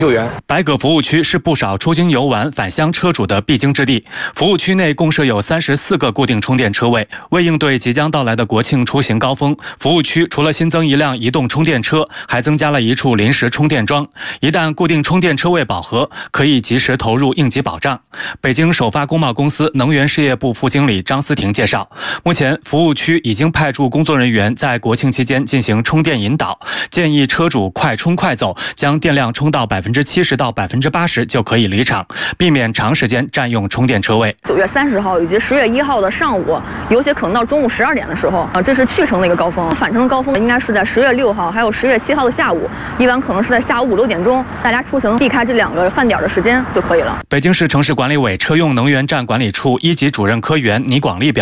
救援。 白葛服务区是不少出京游玩、返乡车主的必经之地。服务区内共设有34个固定充电车位。为应对即将到来的国庆出行高峰，服务区除了新增1辆移动充电车，还增加了1处临时充电桩。一旦固定充电车位饱和，可以及时投入应急保障。北京首发工贸公司能源事业部副经理张思婷介绍，目前服务区已经派驻工作人员在国庆期间进行充电引导，建议车主快充快走，将电量充到70%到80%就可以离场，避免长时间占用充电车位。 9月30号以及10月1号的上午，有些可能到中午12点的时候，这是去程的一个高峰。返程的高峰应该是在10月6号，还有10月7号的下午，一般可能是在下午5、6点钟，大家出行避开这2个饭点的时间就可以了。 北京市城市管理委车用能源站管理处1级主任科员倪广利表示，